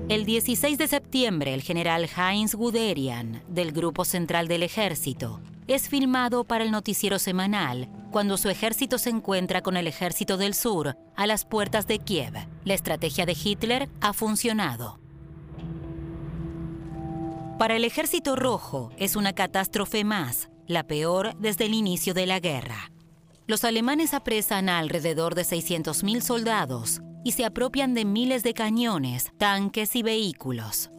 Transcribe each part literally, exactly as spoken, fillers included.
El dieciséis de septiembre, el general Heinz Guderian, del Grupo Central del Ejército, es filmado para el noticiero semanal cuando su ejército se encuentra con el Ejército del Sur a las puertas de Kiev. La estrategia de Hitler ha funcionado. Para el Ejército Rojo es una catástrofe más, la peor desde el inicio de la guerra. Los alemanes apresan a alrededor de seiscientos mil soldados y se apropian de miles de cañones, tanques y vehículos.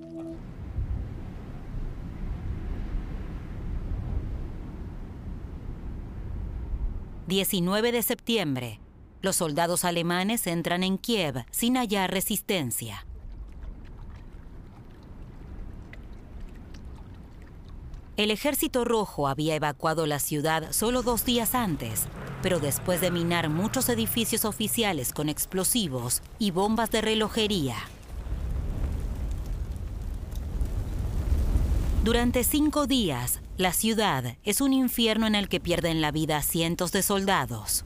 diecinueve de septiembre. Los soldados alemanes entran en Kiev sin hallar resistencia. El Ejército Rojo había evacuado la ciudad solo dos días antes, pero después de minar muchos edificios oficiales con explosivos y bombas de relojería. Durante cinco días, la ciudad es un infierno en el que pierden la vida cientos de soldados.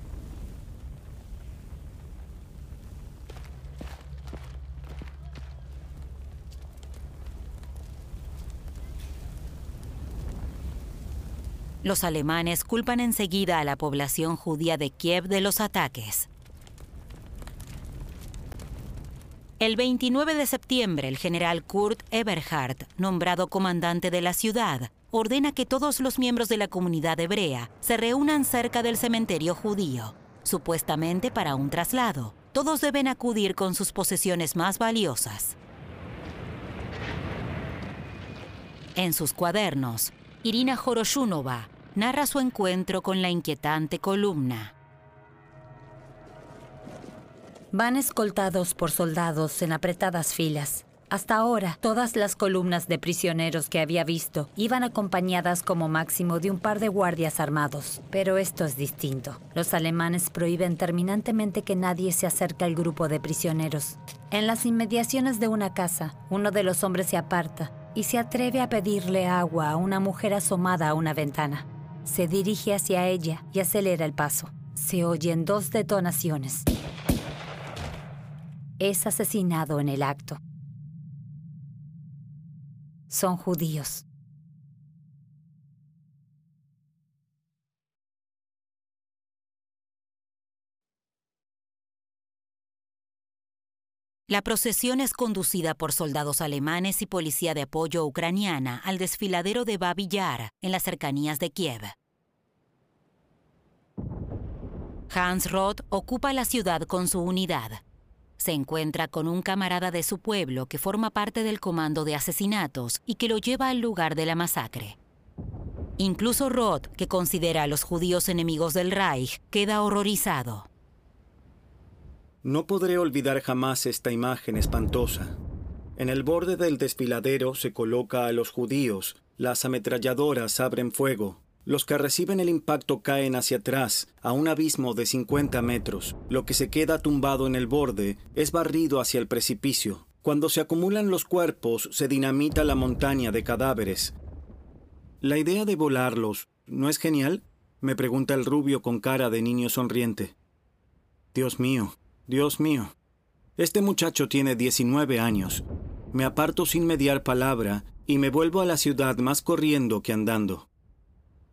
Los alemanes culpan enseguida a la población judía de Kiev de los ataques. El veintinueve de septiembre, el general Kurt Eberhard, nombrado comandante de la ciudad, ordena que todos los miembros de la comunidad hebrea se reúnan cerca del cementerio judío, supuestamente para un traslado. Todos deben acudir con sus posesiones más valiosas. En sus cuadernos, Irina Horoshunova narra su encuentro con la inquietante columna. Van escoltados por soldados en apretadas filas. Hasta ahora, todas las columnas de prisioneros que había visto iban acompañadas como máximo de un par de guardias armados. Pero esto es distinto. Los alemanes prohíben terminantemente que nadie se acerque al grupo de prisioneros. En las inmediaciones de una casa, uno de los hombres se aparta y se atreve a pedirle agua a una mujer asomada a una ventana. Se dirige hacia ella y acelera el paso. Se oyen dos detonaciones. Es asesinado en el acto. Son judíos. La procesión es conducida por soldados alemanes y policía de apoyo ucraniana al desfiladero de Babi Yar, en las cercanías de Kiev. Hans Roth ocupa la ciudad con su unidad. Se encuentra con un camarada de su pueblo que forma parte del comando de asesinatos y que lo lleva al lugar de la masacre. Incluso Roth, que considera a los judíos enemigos del Reich, queda horrorizado. No podré olvidar jamás esta imagen espantosa. En el borde del desfiladero se coloca a los judíos, las ametralladoras abren fuego, los que reciben el impacto caen hacia atrás, a un abismo de cincuenta metros. Lo que se queda tumbado en el borde es barrido hacia el precipicio. Cuando se acumulan los cuerpos, se dinamita la montaña de cadáveres. ¿La idea de volarlos no es genial?, me pregunta el rubio con cara de niño sonriente. Dios mío. Dios mío, este muchacho tiene diecinueve años. Me aparto sin mediar palabra y me vuelvo a la ciudad más corriendo que andando.